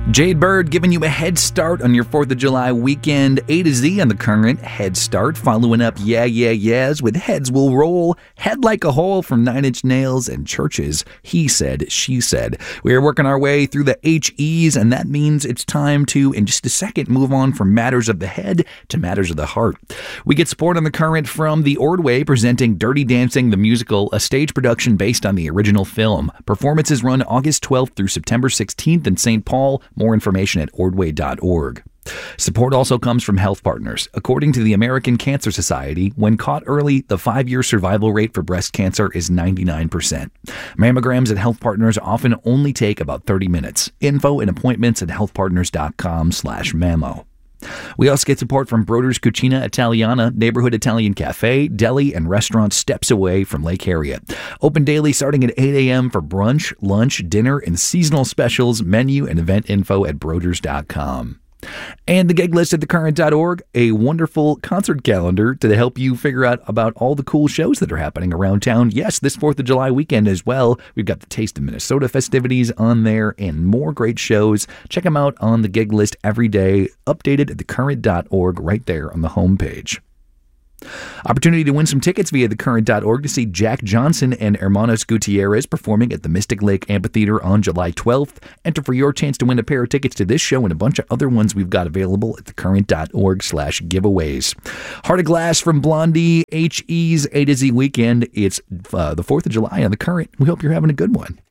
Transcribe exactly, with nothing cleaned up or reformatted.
Jade Bird giving you a head start on your fourth of July weekend. A to Z on the Current Head Start. Following up Yeah Yeah Yeahs with Heads Will Roll, Head Like a Hole from Nine Inch Nails, and Churches, He Said, She Said. We are working our way through the H Es, and that means it's time to, in just a second, move on from matters of the head to matters of the heart. We get support on the Current from The Ordway, presenting Dirty Dancing the Musical, a stage production based on the original film. Performances run August twelfth through September sixteenth in Saint Paul. More information at ordway dot org. Support also comes from Health Partners. According to the American Cancer Society, when caught early, the five-year survival rate for breast cancer is ninety-nine percent. Mammograms at Health Partners often only take about thirty minutes. Info and appointments at healthpartners.com slash mammo. We also get support from Broder's Cucina Italiana, neighborhood Italian cafe, deli, and restaurant steps away from Lake Harriet. Open daily starting at eight a.m. for brunch, lunch, dinner, and seasonal specials. Menu and event info at broders dot com. And the gig list at the current dot org, a wonderful concert calendar to help you figure out about all the cool shows that are happening around town. Yes, this fourth of July weekend as well. We've got the Taste of Minnesota festivities on there and more great shows. Check them out on the gig list every day, updated at the current dot org right there on the homepage. Opportunity to win some tickets via the current dot org to see Jack Johnson and Hermanos Gutierrez performing at the Mystic Lake Amphitheater on July twelfth. Enter for your chance to win a pair of tickets to this show and a bunch of other ones we've got available at the current dot org slash giveaways. Heart of Glass from Blondie, H E's A to Z weekend. It's uh, the fourth of July on the Current. We hope you're having a good one.